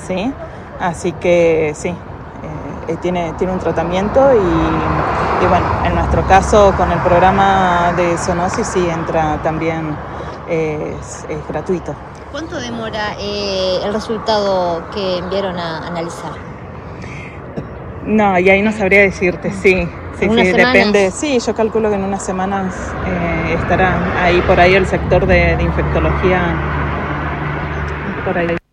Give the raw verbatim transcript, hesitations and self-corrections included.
¿sí? Así que sí, eh, tiene, tiene un tratamiento y, y bueno, en nuestro caso con el programa de zoonosis sí entra también, eh, es, es gratuito. ¿Cuánto demora eh, el resultado que enviaron a analizar? No, y ahí no sabría decirte, sí, sí, ¿Unas sí, semanas? depende. Sí, yo calculo que en unas semanas eh, estará ahí por ahí el sector de, de infectología, por ahí.